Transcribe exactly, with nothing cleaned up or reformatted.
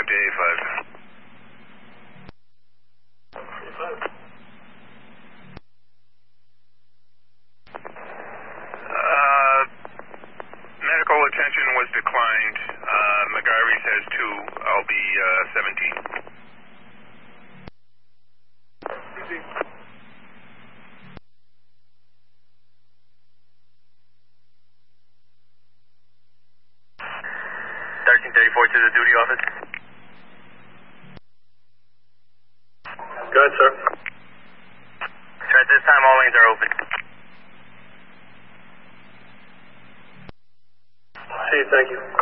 to A five. Uh, medical attention was declined. Uh, McGarry says two. I'll be uh, seventeen. thirteen thirty-four to the duty office. Go ahead, sir. Sir, at this time, all lanes are open. See you, thank you.